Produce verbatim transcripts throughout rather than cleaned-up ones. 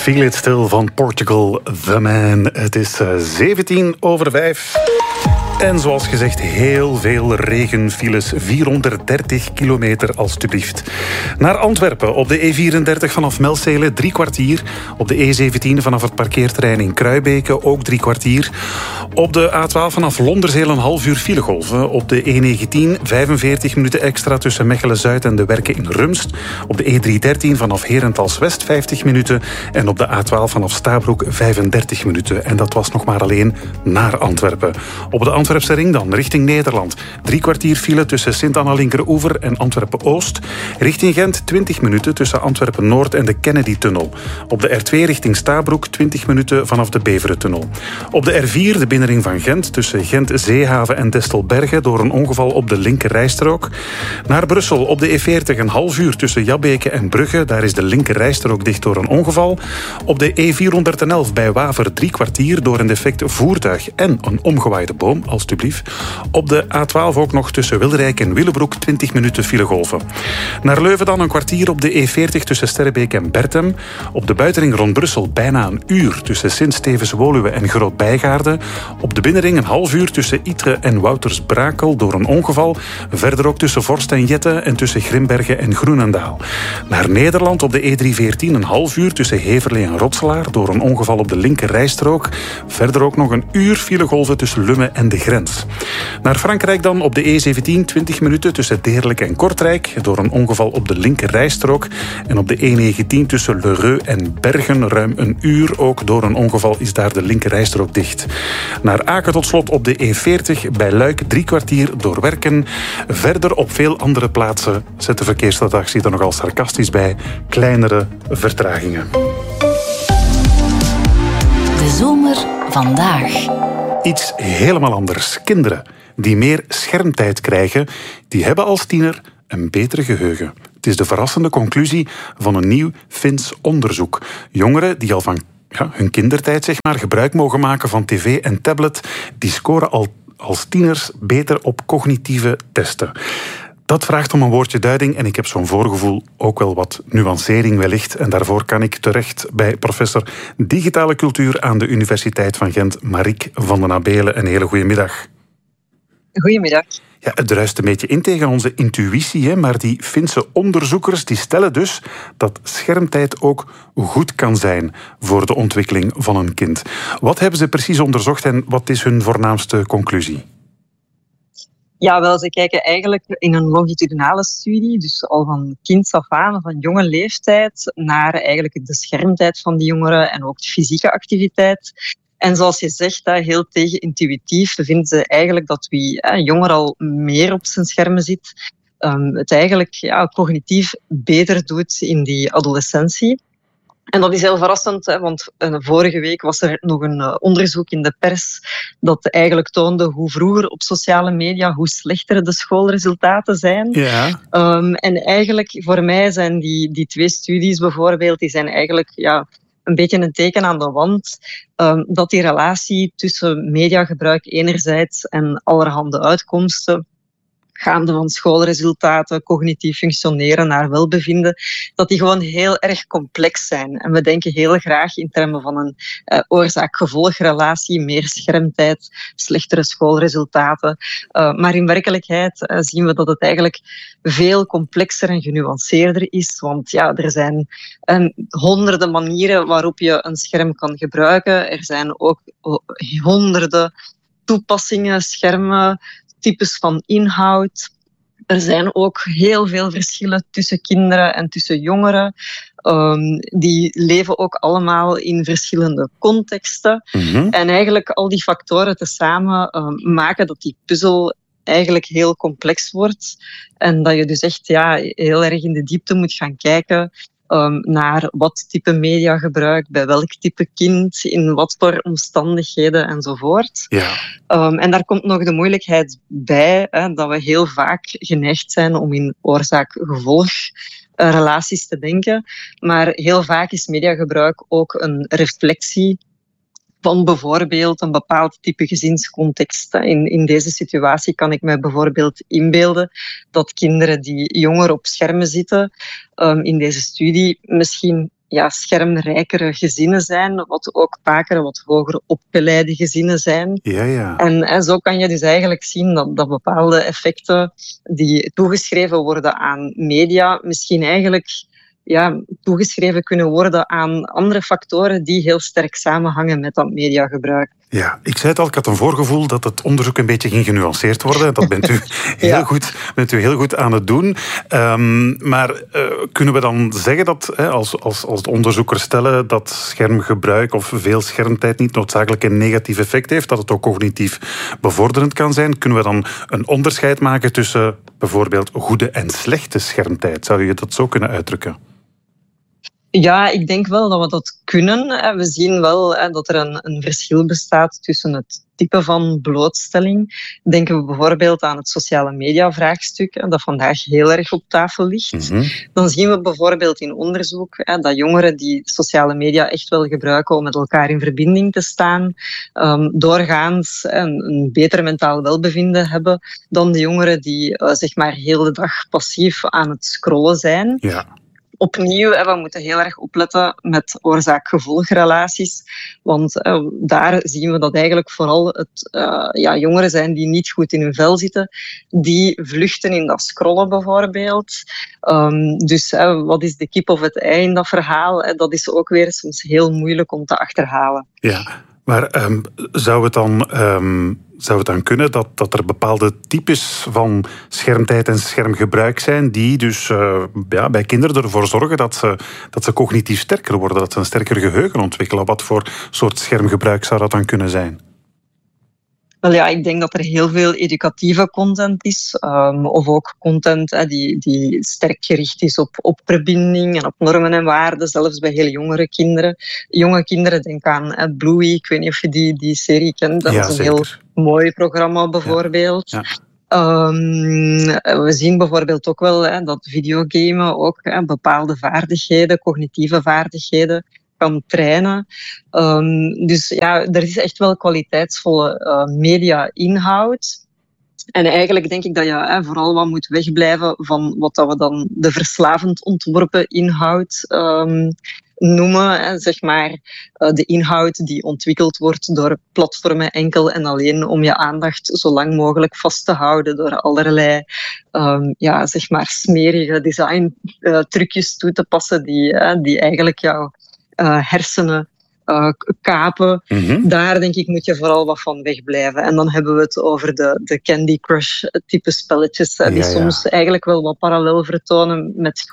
Feel It Still van Portugal The Man. Het is zeventien over vijf. En zoals gezegd, heel veel regenfiles. vierhonderddertig kilometer, alstublieft. Naar Antwerpen op de E vierendertig vanaf Melcele, drie kwartier. Op de E zeventien vanaf het parkeerterrein in Kruibeke, ook drie kwartier. Op de A twaalf vanaf Londerzeel een half uur filegolven. Op de E negentien vijfenveertig minuten extra tussen Mechelen-Zuid en de Werken in Rumst. Op de E driehonderddertien vanaf Herentals-West vijftig minuten. En op de A twaalf vanaf Stabroek vijfendertig minuten. En dat was nog maar alleen naar Antwerpen. Op de Antwerpse ring dan, richting Nederland. Drie kwartier file tussen Sint-Anna-Linkeroever en Antwerpen-Oost. Richting Gent twintig minuten tussen Antwerpen-Noord en de Kennedy-tunnel. Op de R twee richting Stabroek twintig minuten vanaf de Beveren-tunnel. Op de R vier de binnenring van Gent tussen Gent-Zeehaven en Destelbergen door een ongeval op de linkerrijstrook. Naar Brussel op de E veertig een half uur tussen Jabbeke en Brugge. Daar is de linkerrijstrook dicht door een ongeval. Op de E vierhonderdelf bij Waver drie kwartier door een defect voertuig en een omgewaaide boom, alstublieft. Op de A twaalf ook nog tussen Wilrijk en Willebroek twintig minuten filegolven. Naar Leuven dan een kwartier op de E veertig tussen Sterrebeek en Bertem. Op de buitenring rond Brussel bijna een uur tussen Sint-Stevens-Woluwe en Groot-Bijgaarde. Op de binnenring een half uur tussen Ytre en Wouters-Brakel door een ongeval. Verder ook tussen Vorst en Jette en tussen Grimbergen en Groenendaal. Naar Nederland op de E driehonderdveertien een half uur tussen Heverlee en Rotselaar door een ongeval op de linkerrijstrook. Verder ook nog een uur filegolven tussen Lumme en de grens. Naar Frankrijk dan op de E zeventien twintig minuten tussen Deerlijk en Kortrijk door een ongeval op de linkerrijstrook. En op de E negentien tussen Le Reu en Bergen ruim een uur. Ook door een ongeval is daar de linkerrijstrook dicht. Naar Aken tot slot op de E veertig bij Luik drie kwartier door Werken. Verder op veel andere plaatsen zet de verkeersredactie er nogal sarcastisch bij. Kleinere vertragingen. De zomer vandaag. Iets helemaal anders. Kinderen die meer schermtijd krijgen, die hebben als tiener een beter geheugen. Het is de verrassende conclusie van een nieuw Fins onderzoek. Jongeren die al van ja, hun kindertijd zeg maar, gebruik mogen maken van tv en tablet, die scoren al als tieners beter op cognitieve testen. Dat vraagt om een woordje duiding en ik heb zo'n voorgevoel ook wel wat nuancering wellicht. En daarvoor kan ik terecht bij professor digitale cultuur aan de Universiteit van Gent, Mariek van den Abelen. Een hele goede middag. Goedemiddag. Ja, het druist een beetje in tegen onze intuïtie, hè, maar die Finse onderzoekers die stellen dus dat schermtijd ook goed kan zijn voor de ontwikkeling van een kind. Wat hebben ze precies onderzocht en wat is hun voornaamste conclusie? Ja, wel, ze kijken eigenlijk in een longitudinale studie, dus al van kinds af aan, van jonge leeftijd, naar eigenlijk de schermtijd van die jongeren en ook de fysieke activiteit. En zoals je zegt, heel tegenintuïtief vinden ze eigenlijk dat wie een jonger al meer op zijn schermen zit, het eigenlijk ja, cognitief beter doet in die adolescentie. En dat is heel verrassend, want vorige week was er nog een onderzoek in de pers dat eigenlijk toonde hoe vroeger op sociale media, hoe slechter de schoolresultaten zijn. Ja. Um, en eigenlijk voor mij zijn die, die twee studies bijvoorbeeld, die zijn eigenlijk ja, een beetje een teken aan de wand um, dat die relatie tussen mediagebruik enerzijds en allerhande uitkomsten, gaande van schoolresultaten, cognitief functioneren naar welbevinden, dat die gewoon heel erg complex zijn. En we denken heel graag in termen van een uh, oorzaak-gevolgrelatie, meer schermtijd, slechtere schoolresultaten. Uh, maar in werkelijkheid uh, zien we dat het eigenlijk veel complexer en genuanceerder is, want ja, er zijn um, honderden manieren waarop je een scherm kan gebruiken. Er zijn ook honderden toepassingen, schermen, types van inhoud. Er zijn ook heel veel verschillen tussen kinderen en tussen jongeren. Um, die leven ook allemaal in verschillende contexten. Mm-hmm. En eigenlijk al die factoren tezamen um, maken dat die puzzel eigenlijk heel complex wordt. En dat je dus echt ja, heel erg in de diepte moet gaan kijken Um, naar wat type media gebruikt, bij welk type kind, in wat voor omstandigheden enzovoort. Ja. Um, en daar komt nog de moeilijkheid bij, hè, dat we heel vaak geneigd zijn om in oorzaak-gevolg uh, relaties te denken. Maar heel vaak is mediagebruik ook een reflectie van bijvoorbeeld een bepaald type gezinscontext. In, in deze situatie kan ik me bijvoorbeeld inbeelden dat kinderen die jonger op schermen zitten, um, in deze studie misschien ja, schermrijkere gezinnen zijn, wat ook vaker wat hoger opgeleide gezinnen zijn. Ja, ja. En, en zo kan je dus eigenlijk zien dat, dat bepaalde effecten die toegeschreven worden aan media misschien eigenlijk ja, toegeschreven kunnen worden aan andere factoren die heel sterk samenhangen met dat mediagebruik. Ja, ik zei het al, ik had een voorgevoel dat het onderzoek een beetje ging genuanceerd worden. Dat bent u heel, ja. goed, bent u heel goed aan het doen. Um, maar uh, kunnen we dan zeggen dat, hè, als, als, als de onderzoekers stellen dat schermgebruik of veel schermtijd niet noodzakelijk een negatief effect heeft, dat het ook cognitief bevorderend kan zijn, kunnen we dan een onderscheid maken tussen bijvoorbeeld goede en slechte schermtijd? Zou je dat zo kunnen uitdrukken? Ja, ik denk wel dat we dat kunnen. We zien wel dat er een, een verschil bestaat tussen het type van blootstelling. Denken we bijvoorbeeld aan het sociale media vraagstuk, dat vandaag heel erg op tafel ligt. Mm-hmm. Dan zien we bijvoorbeeld in onderzoek dat jongeren die sociale media echt wel gebruiken om met elkaar in verbinding te staan, um, doorgaans een, een beter mentaal welbevinden hebben dan de jongeren die uh, zeg maar heel de dag passief aan het scrollen zijn. Ja. Opnieuw, we moeten heel erg opletten met oorzaak-gevolgrelaties, want uh, daar zien we dat eigenlijk vooral het, uh, ja, jongeren zijn die niet goed in hun vel zitten, die vluchten in dat scrollen bijvoorbeeld. Um, dus uh, wat is de kip of het ei in dat verhaal? Uh, dat is ook weer soms heel moeilijk om te achterhalen. Ja, maar um, zou het dan... Um... Zou het dan kunnen dat, dat er bepaalde types van schermtijd en schermgebruik zijn die dus uh, ja, bij kinderen ervoor zorgen dat ze, dat ze cognitief sterker worden, dat ze een sterker geheugen ontwikkelen? Wat voor soort schermgebruik zou dat dan kunnen zijn? Wel ja, ik denk dat er heel veel educatieve content is, um, of ook content hè, die, die sterk gericht is op, op verbinding en op normen en waarden, zelfs bij heel jongere kinderen. Jonge kinderen, denk aan hè, Bluey, ik weet niet of je die, die serie kent, dat ja, is een zeker. heel mooi programma bijvoorbeeld. Ja. Ja. Um, we zien bijvoorbeeld ook wel hè, dat videogamen ook hè, bepaalde vaardigheden, cognitieve vaardigheden, kan trainen. Um, dus ja, er is echt wel kwaliteitsvolle uh, media-inhoud. En eigenlijk denk ik dat je hè, vooral wat moet wegblijven van wat dat we dan de verslavend ontworpen inhoud um, noemen. Hè, zeg maar uh, de inhoud die ontwikkeld wordt door platformen enkel en alleen om je aandacht zo lang mogelijk vast te houden door allerlei um, ja, zeg maar smerige design uh, trucjes toe te passen die, uh, die eigenlijk jouw Uh, hersenen uh, kapen. Mm-hmm. Daar denk ik moet je vooral wat van wegblijven. En dan hebben we het over de, de Candy Crush type spelletjes, uh, die ja, ja. soms eigenlijk wel wat parallel vertonen met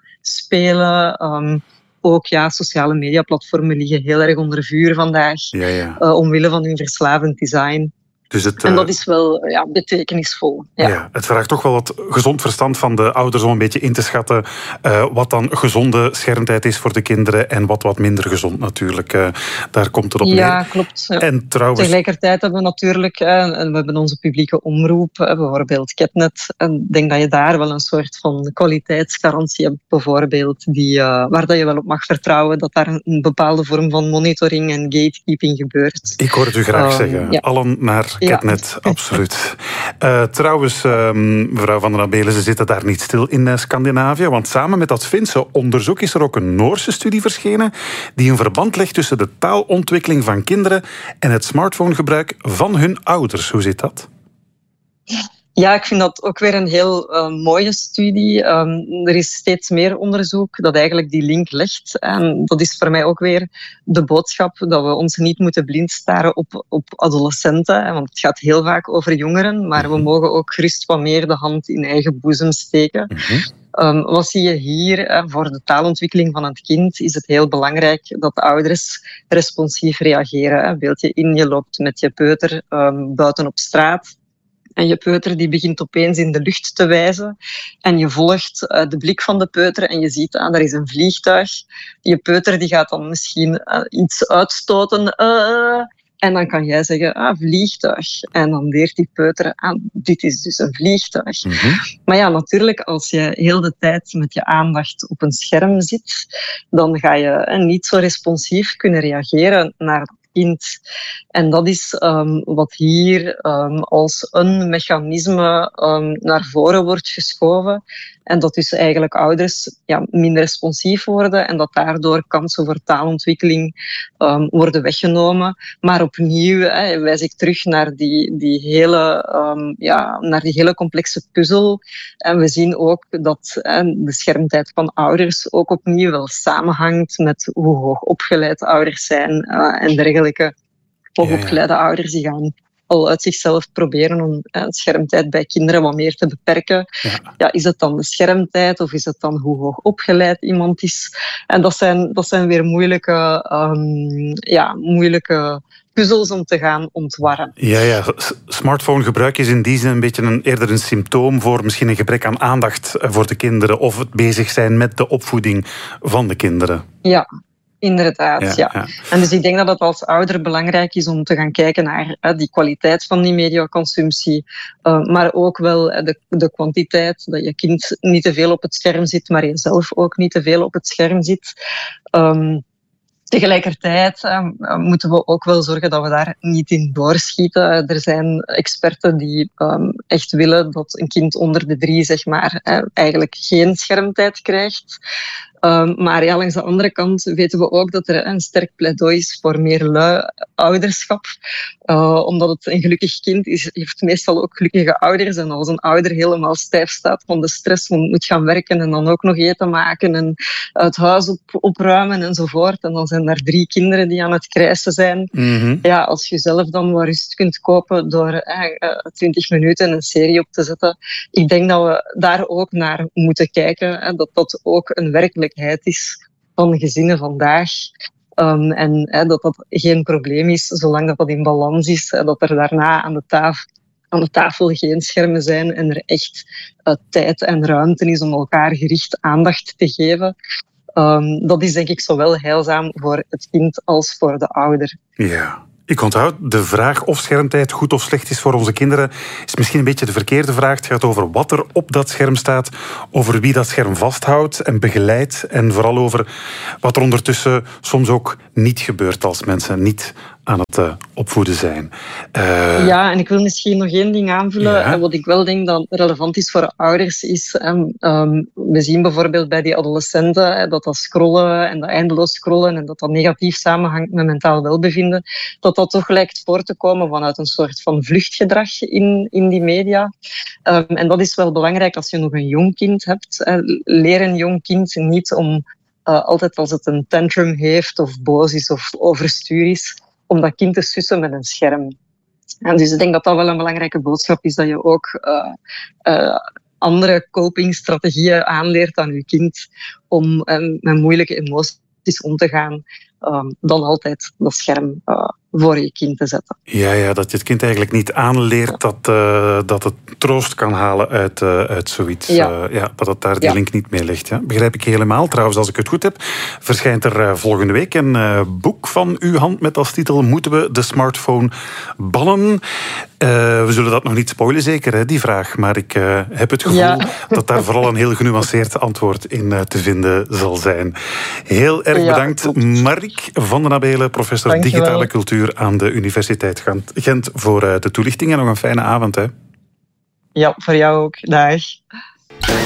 gokspelen. Um, ook ja, sociale mediaplatformen liggen heel erg onder vuur vandaag, ja, ja. Uh, omwille van hun verslavend design. Dus het, en dat is wel ja, betekenisvol. Ja. Ja, het vraagt toch wel wat gezond verstand van de ouders om een beetje in te schatten uh, wat dan gezonde schermtijd is voor de kinderen en wat wat minder gezond natuurlijk. Uh, daar komt het op neer. Ja, klopt. Ja. En trouwens... Tegelijkertijd hebben we natuurlijk, uh, we hebben onze publieke omroep, uh, bijvoorbeeld Ketnet. En ik denk dat je daar wel een soort van kwaliteitsgarantie hebt, bijvoorbeeld, die, uh, waar dat je wel op mag vertrouwen dat daar een bepaalde vorm van monitoring en gatekeeping gebeurt. Ik hoor het u graag uh, zeggen. Ja. Allen naar Ketnet, ja. Absoluut. Uh, trouwens, uh, mevrouw Van den Abelen, ze zitten daar niet stil in uh, Scandinavië, want samen met dat Finse onderzoek is er ook een Noorse studie verschenen die een verband legt tussen de taalontwikkeling van kinderen en het smartphonegebruik van hun ouders. Hoe zit dat? Ja, ik vind dat ook weer een heel uh, mooie studie. Um, er is steeds meer onderzoek dat eigenlijk die link legt. En dat is voor mij ook weer de boodschap dat we ons niet moeten blind staren op, op adolescenten. Want het gaat heel vaak over jongeren, maar we mogen ook gerust wat meer de hand in eigen boezem steken. Mm-hmm. Um, wat zie je hier? Uh, voor de taalontwikkeling van het kind is het heel belangrijk dat de ouders responsief reageren. Hè. Beeld je in, je loopt met je peuter um, buiten op straat. En je peuter die begint opeens in de lucht te wijzen. En je volgt uh, de blik van de peuter en je ziet, ah, daar is een vliegtuig. Je peuter die gaat dan misschien uh, iets uitstoten. Uh, en dan kan jij zeggen, ah, vliegtuig. En dan leert die peuter, ah, dit is dus een vliegtuig. Mm-hmm. Maar ja, natuurlijk, als je heel de tijd met je aandacht op een scherm zit, dan ga je uh, niet zo responsief kunnen reageren naar kind. En dat is um, wat hier um, als een mechanisme um, naar voren wordt geschoven. En dat dus eigenlijk ouders ja, minder responsief worden en dat daardoor kansen voor taalontwikkeling um, worden weggenomen. Maar opnieuw hè, wijs ik terug naar die, die, hele, um, ja, naar die hele complexe puzzel. En we zien ook dat hè, de schermtijd van ouders ook opnieuw wel samenhangt met hoe hoog opgeleid ouders zijn uh, en dergelijke. Hoogopgeleide ja, ja. ouders die gaan al uit zichzelf proberen om eh, schermtijd bij kinderen wat meer te beperken. Ja. Ja, is het dan de schermtijd of is het dan hoe hoog opgeleid iemand is? En dat zijn, dat zijn weer moeilijke, um, ja, moeilijke puzzels om te gaan ontwarren. Ja, ja. Smartphonegebruik is in die zin een beetje een, eerder een symptoom voor misschien een gebrek aan aandacht voor de kinderen of het bezig zijn met de opvoeding van de kinderen. Ja. Inderdaad, ja, ja. ja. En dus ik denk dat het als ouder belangrijk is om te gaan kijken naar uh, die kwaliteit van die mediaconsumptie, uh, maar ook wel uh, de, de kwantiteit, dat je kind niet te veel op het scherm zit, maar je zelf ook niet te veel op het scherm zit. Um, Tegelijkertijd uh, moeten we ook wel zorgen dat we daar niet in doorschieten. Er zijn experten die um, echt willen dat een kind onder de drie zeg maar, uh, eigenlijk geen schermtijd krijgt. Um, maar ja, langs de andere kant weten we ook dat er een sterk pleidooi is voor meer lui ouderschap. Uh, omdat het een gelukkig kind is, heeft meestal ook gelukkige ouders. En als een ouder helemaal stijf staat van de stress, want moet gaan werken en dan ook nog eten maken en het huis op, opruimen enzovoort. En dan zijn daar drie kinderen die aan het krijsen zijn. Mm-hmm. Ja, als je zelf dan wat rust kunt kopen door twintig uh, minuten een serie op te zetten. Ik denk dat we daar ook naar moeten kijken. Hè, dat dat ook een werkelijkheid is van gezinnen vandaag. Um, en hè, dat dat geen probleem is, zolang dat dat in balans is. Hè, dat er daarna aan de tafel, aan de tafel geen schermen zijn en er echt uh, tijd en ruimte is om elkaar gericht aandacht te geven. Um, dat is denk ik zowel heilzaam voor het kind als voor de ouder. Ja. Ik onthoud, de vraag of schermtijd goed of slecht is voor onze kinderen is misschien een beetje de verkeerde vraag. Het gaat over wat er op dat scherm staat, over wie dat scherm vasthoudt en begeleidt en vooral over wat er ondertussen soms ook niet gebeurt als mensen niet aan het uh, opvoeden zijn. Uh... Ja, en ik wil misschien nog één ding aanvullen. Ja. Wat ik wel denk dat relevant is voor ouders is, um, um, we zien bijvoorbeeld bij die adolescenten uh, dat dat scrollen en dat eindeloos scrollen en dat dat negatief samenhangt met mentaal welbevinden, dat dat toch lijkt voor te komen vanuit een soort van vluchtgedrag in, in die media. Um, en dat is wel belangrijk als je nog een jong kind hebt. Uh, leer een jong kind niet om uh, altijd als het een tantrum heeft of boos is of overstuur is, om dat kind te sussen met een scherm. En dus ik denk dat dat wel een belangrijke boodschap is, dat je ook uh, uh, andere copingstrategieën aanleert aan je kind om uh, met moeilijke emoties om te gaan, um, dan altijd dat scherm uh, voor je kind te zetten. Ja, ja, dat je het kind eigenlijk niet aanleert dat, uh, dat het troost kan halen uit, uh, uit zoiets. Ja. Uh, ja, dat het daar die ja. link niet mee ligt. Ja. Begrijp ik helemaal. Trouwens, als ik het goed heb, verschijnt er uh, volgende week een uh, boek van uw hand met als titel Moeten we de smartphone bannen? Uh, we zullen dat nog niet spoilen, zeker, hè, die vraag. Maar ik uh, heb het gevoel ja. dat daar vooral een heel genuanceerd antwoord in uh, te vinden zal zijn. Heel erg ja, bedankt, klopt. Mariek van den Abelen, professor Dank digitale cultuur aan de Universiteit Gent, voor de toelichting en nog een fijne avond. Hè. Ja, voor jou ook. Dag.